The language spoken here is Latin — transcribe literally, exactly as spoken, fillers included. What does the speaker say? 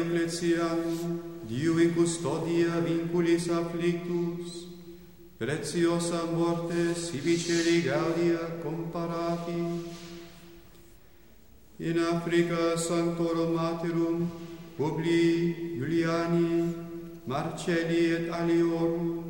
Ecclesiam, Diu in custodia vinculis afflictus, preciosa morte sibi celi Gaudia comparati. In Africa sanctorum martyrum Publii, Juliani, Marcelli et aliorum,